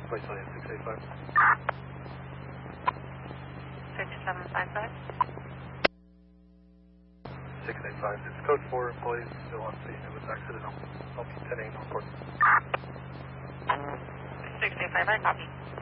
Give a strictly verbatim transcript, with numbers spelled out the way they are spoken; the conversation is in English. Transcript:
Place on six eight five. six seven five five. six eight five. It's code four employees still on scene. It was accidental. L P ten eight on board. six eight five, I copy.